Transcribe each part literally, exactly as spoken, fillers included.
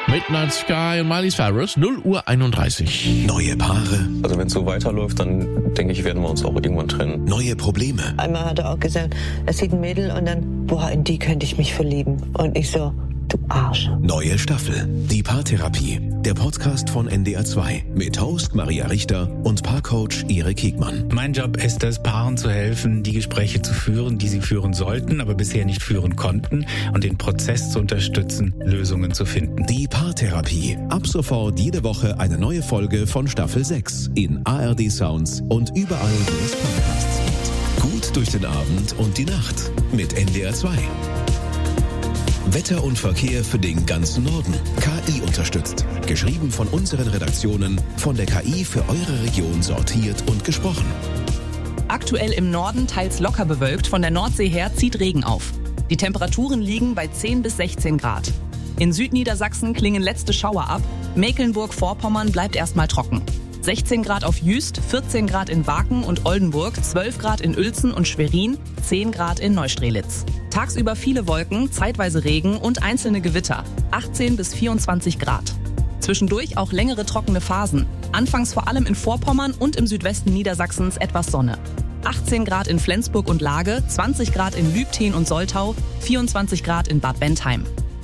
Midnight Sky und Miley Cyrus, null Uhr einunddreißig. Neue Paare. Also wenn es so weiterläuft, dann denke ich, werden wir uns auch irgendwann trennen. Neue Probleme. Einmal hat er auch gesagt, er sieht ein Mädel und dann, boah, in die könnte ich mich verlieben. Und ich so, du Arsch. Neue Staffel. Die Paartherapie. Der Podcast von N D R zwei. Mit Host Maria Richter und Paarcoach Erik Hegmann. Mein Job ist es, Paaren zu helfen, die Gespräche zu führen, die sie führen sollten, aber bisher nicht führen konnten, und den Prozess zu unterstützen, Lösungen zu finden. Die Paartherapie. Ab sofort jede Woche eine neue Folge von Staffel sechs in A R D Sounds und überall, wo es Podcasts gibt. Gut durch den Abend und die Nacht mit N D R zwei. Wetter und Verkehr für den ganzen Norden. K I unterstützt. Geschrieben von unseren Redaktionen, von der K I für eure Region sortiert und gesprochen. Aktuell im Norden teils locker bewölkt, von der Nordsee her zieht Regen auf. Die Temperaturen liegen bei zehn bis sechzehn Grad. In Südniedersachsen klingen letzte Schauer ab. Mecklenburg-Vorpommern bleibt erstmal trocken. sechzehn Grad auf Jüst, vierzehn Grad in Waken und Oldenburg, zwölf Grad in Uelzen und Schwerin, zehn Grad in Neustrelitz. Tagsüber viele Wolken, zeitweise Regen und einzelne Gewitter, achtzehn bis vierundzwanzig Grad. Zwischendurch auch längere trockene Phasen, anfangs vor allem in Vorpommern und im Südwesten Niedersachsens etwas Sonne. achtzehn Grad in Flensburg und Lage, zwanzig Grad in Lübtheen und Soltau, vierundzwanzig Grad in Bad Bentheim.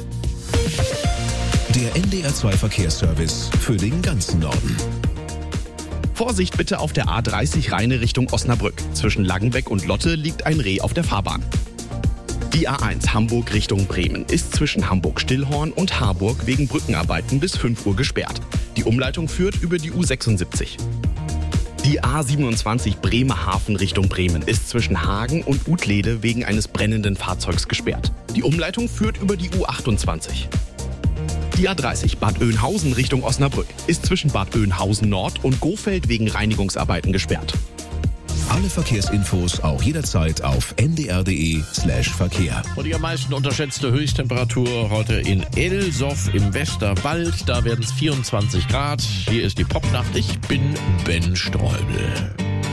Der N D R zwei Verkehrsservice für den ganzen Norden. Vorsicht bitte auf der A dreißig Rheine Richtung Osnabrück. Zwischen Langenbeck und Lotte liegt ein Reh auf der Fahrbahn. Die A eins Hamburg Richtung Bremen ist zwischen Hamburg-Stillhorn und Harburg wegen Brückenarbeiten bis fünf Uhr gesperrt. Die Umleitung führt über die U sechsundsiebzig. Die A siebenundzwanzig Bremerhaven Richtung Bremen ist zwischen Hagen und Utlede wegen eines brennenden Fahrzeugs gesperrt. Die Umleitung führt über die U achtundzwanzig. Die A dreißig Bad Oeynhausen Richtung Osnabrück ist zwischen Bad Oeynhausen Nord und Gohfeld wegen Reinigungsarbeiten gesperrt. Alle Verkehrsinfos auch jederzeit auf n d r punkt d e slash Verkehr. Und die am meisten unterschätzte Höchsttemperatur heute in Elsoff im Westerwald. Da werden es vierundzwanzig Grad. Hier ist die Popnacht. Ich bin Ben Streubel.